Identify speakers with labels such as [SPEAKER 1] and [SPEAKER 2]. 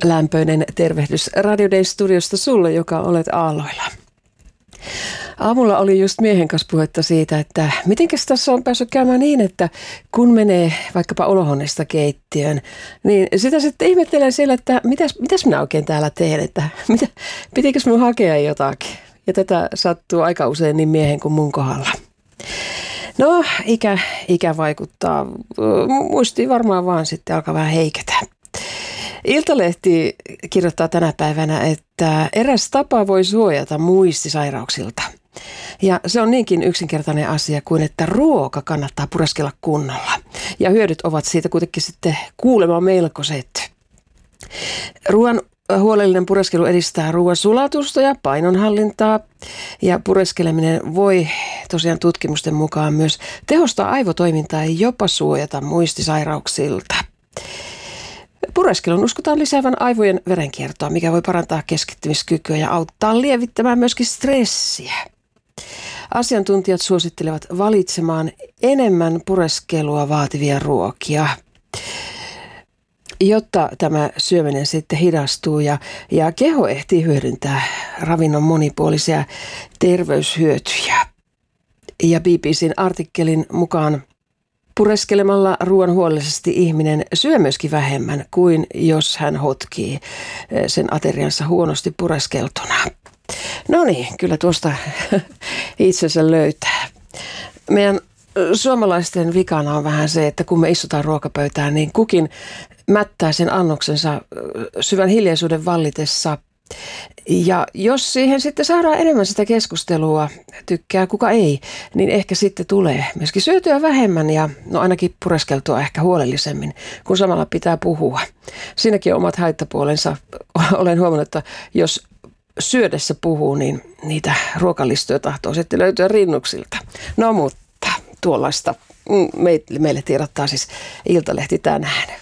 [SPEAKER 1] Lämpöinen tervehdys Radio Day studiosta sulle, joka olet aalloilla. Aamulla oli just miehen kanssa puhetta siitä, että mitenkäs tässä on päässyt käymään niin, että kun menee vaikkapa olohuoneesta keittiöön, niin sitä sitten ihmettelee siellä, että mitäs minä oikein täällä teen, että pitikös minun hakea jotakin. Ja tätä sattuu aika usein niin miehen kuin mun kohdalla. No, ikä vaikuttaa. Muistiin varmaan vaan sitten alkaa vähän heiketä. Iltalehti kirjoittaa tänä päivänä, että eräs tapa voi suojata muistisairauksilta. Ja se on niinkin yksinkertainen asia kuin, että ruoka kannattaa pureskella kunnolla. Ja hyödyt ovat siitä kuitenkin sitten kuulemma melkoiset. Ruoan huolellinen pureskelu edistää ruoan sulatusta ja painonhallintaa. Ja pureskeleminen voi tosiaan tutkimusten mukaan myös tehostaa aivotoimintaa ja jopa suojata muistisairauksilta. Pureskelun uskotaan lisäävän aivojen verenkiertoa, mikä voi parantaa keskittymiskykyä ja auttaa lievittämään myöskin stressiä. Asiantuntijat suosittelevat valitsemaan enemmän pureskelua vaativia ruokia, jotta tämä syöminen sitten hidastuu ja keho ehtii hyödyntää ravinnon monipuolisia terveyshyötyjä. Ja BBC:n artikkelin mukaan pureskelemalla ruoan huolellisesti ihminen syö myöskin vähemmän kuin jos hän hotkii sen ateriansa huonosti pureskeltuna. No niin, kyllä tuosta itsensä löytää. Meidän suomalaisten vikana on vähän se, että kun me istutaan ruokapöytään, niin kukin mättää sen annoksensa syvän hiljaisuuden vallitessa. Ja jos siihen sitten saadaan enemmän sitä keskustelua, tykkää kuka ei, niin ehkä sitten tulee myöskin syötyä vähemmän ja ainakin pureskeltua ehkä huolellisemmin, kun samalla pitää puhua. Siinäkin on omat haittapuolensa. Olen huomannut, että jos syödessä puhuu, niin niitä ruokalistoja tahtoo sitten löytyä rinnuksilta. No mutta tuollaista meille tiedottaa siis Iltalehti tänään.